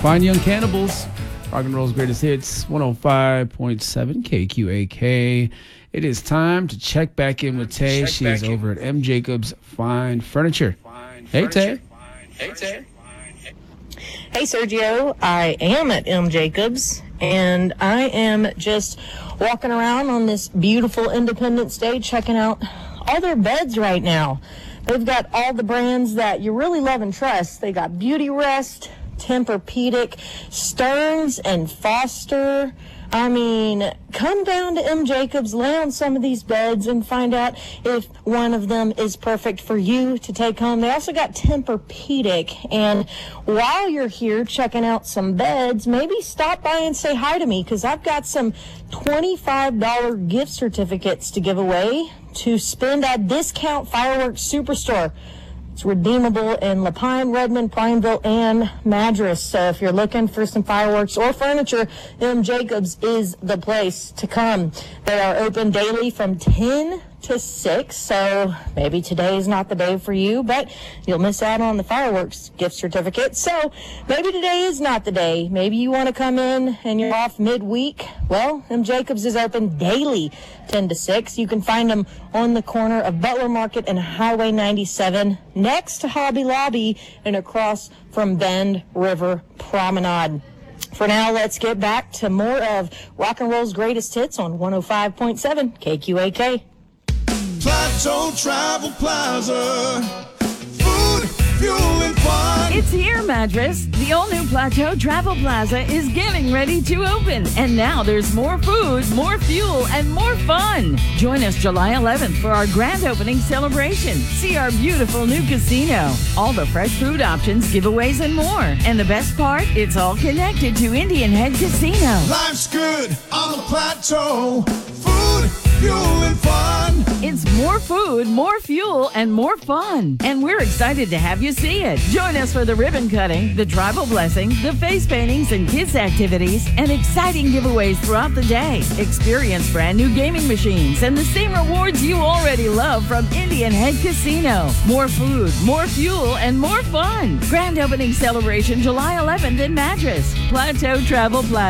Fine Young Cannibals, rock and roll's greatest hits, 105.7 KQAK. It is time to check back in with Tay. She is over at M. Jacobs Fine Furniture. Hey, Tay. Hey, Sergio. I am at M. Jacobs, and I am just walking around on this beautiful Independence Day, checking out all their beds right now. They've got all the brands that you really love and trust. They got Beauty Rest, Tempur-Pedic, Stearns, and Foster. I mean, come down to M. Jacobs, lay on some of these beds and find out if one of them is perfect for you to take home. They also got Tempur-Pedic. And while you're here checking out some beds, maybe stop by and say hi to me, because I've got some $25 gift certificates to give away to spend at Discount Fireworks Superstore. It's redeemable in Lapine, Redmond, Prineville, and Madras. So if you're looking for some fireworks or furniture, M. Jacobs is the place to come. They are open daily from 10 to 6, so maybe today is not the day for you, but you'll miss out on the fireworks gift certificate. So maybe today is not the day. Maybe you want to come in and you're off midweek. Well, M. Jacobs is open daily, 10 to 6. You can find them on the corner of Butler Market and Highway 97, next to Hobby Lobby and across from Bend River Promenade. For now, let's get back to more of rock and roll's greatest hits on 105.7 KQAK. Plateau Travel Plaza. Food, fuel, and fun. It's here, Madras. The all-new Plateau Travel Plaza is getting ready to open. And now there's more food, more fuel, and more fun. Join us July 11th for our grand opening celebration. See our beautiful new casino. All the fresh food options, giveaways, and more. And the best part, it's all connected to Indian Head Casino. Life's good on the Plateau. Food, fuel, and fun. It's more food, more fuel, and more fun. And we're excited to have you see it. Join us for the ribbon cutting, the tribal blessing, the face paintings and kids activities, and exciting giveaways throughout the day. Experience brand new gaming machines and the same rewards you already love from Indian Head Casino. More food, more fuel, and more fun. Grand opening celebration July 11th in Madras. Plateau Travel Plaza.